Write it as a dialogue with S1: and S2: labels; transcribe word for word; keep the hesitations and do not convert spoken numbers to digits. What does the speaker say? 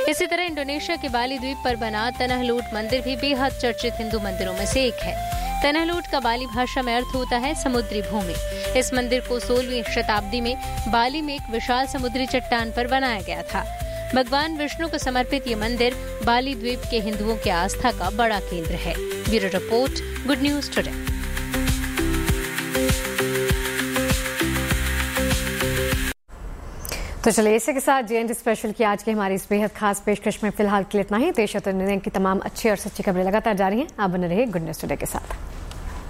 S1: इसी तरह इंडोनेशिया के बाली द्वीप पर बना तनहलूट मंदिर भी बेहद चर्चित हिंदू मंदिरों में से एक है। तनहलूट का बाली भाषा में अर्थ होता है समुद्री भूमि। इस मंदिर को सोलहवीं शताब्दी में बाली में एक विशाल समुद्री चट्टान पर बनाया गया था। भगवान विष्णु को समर्पित ये मंदिर बाली द्वीप के हिंदुओं की आस्था का बड़ा केंद्र है। Bureau report, good news today.
S2: तो चलिए इसी के साथ जे एंड टी स्पेशल की आज की हमारी इस बेहद खास पेशकश में फिलहाल के लिए इतना ही। देश और दुनिया की तमाम अच्छी और सच्ची खबरें लगातार जारी हैं। आप बने रहिए गुड न्यूज टुडे के साथ।